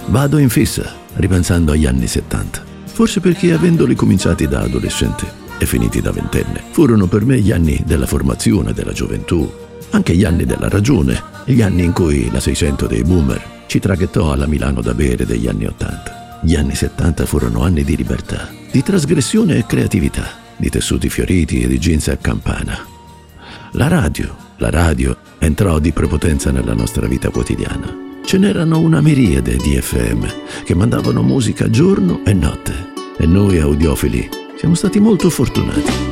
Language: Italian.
Vado in fissa, ripensando agli anni 70. Forse perché avendoli cominciati da adolescente e finiti da ventenne, furono per me gli anni della formazione, della gioventù, anche gli anni della ragione, gli anni in cui la 600 dei boomer ci traghettò alla Milano da bere degli anni 80. Gli anni 70 furono anni di libertà, di trasgressione e creatività, di tessuti fioriti e di jeans a campana. La radio entrò di prepotenza nella nostra vita quotidiana. Ce n'erano una miriade di FM che mandavano musica giorno e notte, e noi audiofili siamo stati molto fortunati.